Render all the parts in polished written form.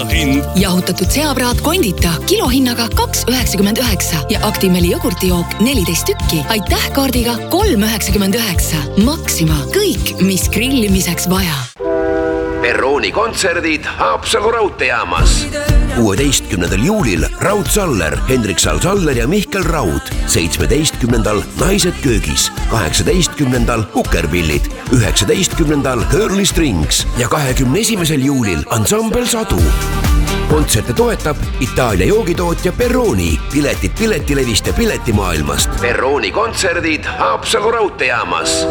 Jahutatud seapraad kondita kilohinnaga 2,99 ja Actimeli jogurtijook 14 tükki. Aitäh kaardiga 3,99. Maxima. Kõik, mis grillimiseks vaja. Perrooni kontserdid Haapsalu raudteejaamas. 16. juulil Raud Saller, Hendrik Saller ja Mihkel Raud. 17. Naised köögis. 18. Kukerpillid. 19. Hurley Strings ja 21. juulil ansambel Sadu. Kontserte toetab Itaalia joogitootja Perrooni. Piletid piletilevist ja piletimaailmast. Perrooni kontserdid Haapsalu raudteejaamas.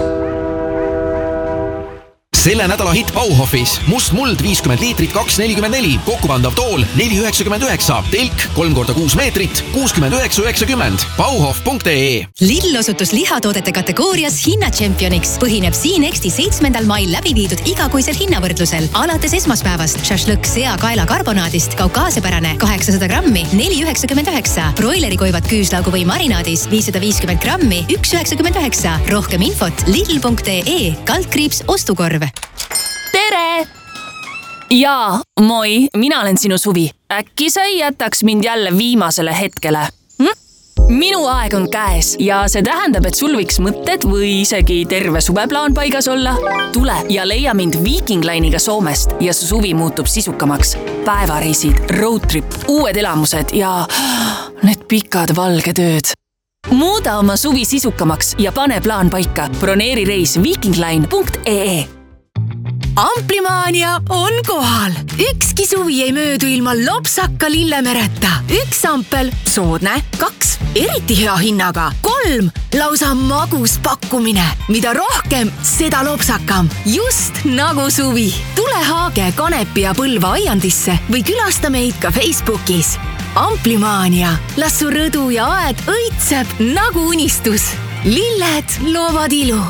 Selle nädala hitt Bauhofis. Must muld 50 liitrit 2,44. Kokkupandav tool 4,99. Telk 3x6 meetrit 69,90. Bauhof.ee. Lidl osutus lihatoodete kategoorias hinnatšempioniks. Põhineb Siinexti 7. mail läbi viidud igakuisel hinnavõrdlusel. Alates esmaspäevast šašlõkk seakaela karbonaadist kaukaasiapärane 800 grammi 4,99. Broileri koivad küüslaugu või marinaadis 550 grammi 1,99. Rohkem infot lidl.ee /ostukorv. Tere! Jaa, moi, mina olen sinu Suvi. Äkki sa ei jätaks mind jälle viimasele hetkele? Minu aeg on käes ja see tähendab, et sul võiks mõtted või isegi terve suveplaan paigas olla. Tule ja leia mind Viking Line'iga Soomest ja su suvi muutub sisukamaks. Päevareisid, roadtrip, uued elamused ja need pikad valged ööd. Muuda oma suvi sisukamaks ja pane plaan paika. Broneeri reis vikingline.ee. Amplimaania on kohal. Ükski suvi ei möödu ilma lopsaka lillemereta. 1 ampel, soodne, 2, eriti hea hinnaga, 3, lausa magus pakkumine. Mida rohkem, seda lopsakam. Just nagu suvi. Tule Haage, Kanepi ja Põlva aiandisse või külasta meid ka Facebookis. Amplimaania. Las su rõdu ja aed õitseb nagu unistus. Lilled loovad ilu.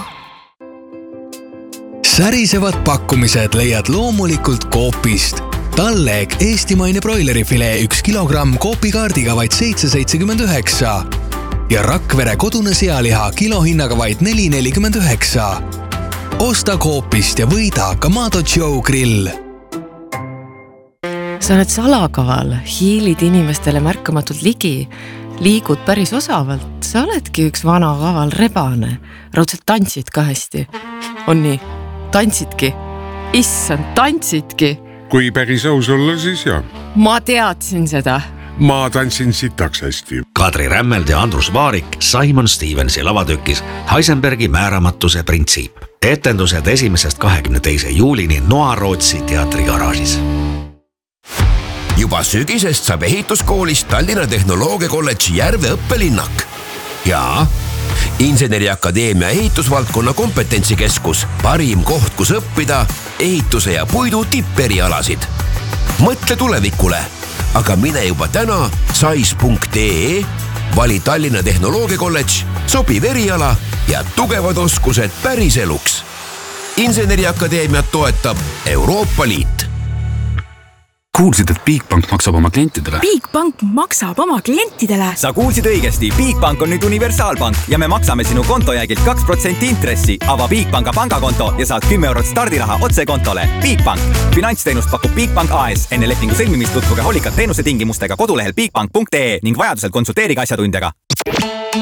Särisevad pakkumised leiad loomulikult Coopist. Talleg eestimaine broilerifilee 1 kilogramm Coopikaardiga vaid 7,79 ja Rakvere kodune sealiha kilohinnaga vaid 4,49. Osta Coopist ja võida Kamado Joe grill. Sa oled salakaval, hiilid inimestele märkamatult ligi, liigud päris osavalt. Sa oledki üks vana kaval rebane. Raudselt tantsid ka hästi. On nii? Tantsidki. Issand, tantsidki. Kui päris aus olla, siis jah. Ma teadsin seda. Ma tantsin sitaks hästi. Kadri Rämmeld ja Andrus Vaarik Simon Stevensi lavatükis Heisenbergi määramatuse printsiip. Etendused 1.–22. juulini Noa Rootsi teatrigaraažis. Juba sügisest saab ehituskoolist Tallinna Tehnoloogiakolledži Järve õppelinnak. Ja Inseneriakadeemia ehitusvaldkonna kompetentsikeskus, parim koht, kus õppida ehituse ja puidu tipperialasid. Mõtle tulevikule, aga mine juba täna sais.ee, vali Tallinna Tehnoloogiakolledž, sobiv eriala ja tugevad oskused päris eluks. Inseneriakadeemiat toetab Euroopa Liit. Kuulsid, et Bigbank maksab oma klientidele? Bigbank maksab oma klientidele? Sa kuulsid õigesti. Bigbank on nüüd universaalpank ja me maksame sinu kontojäägilt 2% intressi. Ava Bigbanka pangakonto ja saad 10 eurot stardiraha otse kontole. Bigbank. Finantsteenust pakub Bigbank AS. Enne lepingu sõlmimist tutvuge hoolikalt teenuse tingimustega kodulehel bigbank.ee ning vajadusel konsulteerige asjatundjaga.